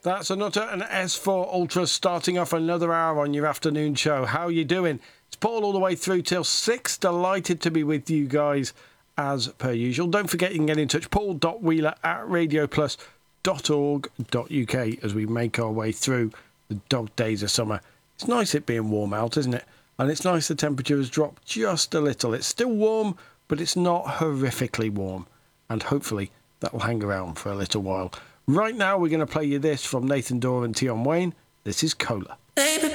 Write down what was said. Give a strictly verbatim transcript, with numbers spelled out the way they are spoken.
That's a Nutter and S four Ultra starting off another hour on your afternoon show. How you doing? It's Paul all the way through till six. Delighted to be with you guys as per usual. Don't forget you can get in touch, paul dot wheeler at radio plus dot org dot u k as we make our way through the dog days of summer. It's nice it being warm out, isn't it? And it's nice the temperature has dropped just a little. It's still warm, but it's not horrifically warm. And hopefully that will hang around for a little while. Right now we're going to play you this from Nathan Dorr and Tion Wayne. This is Cola. Baby,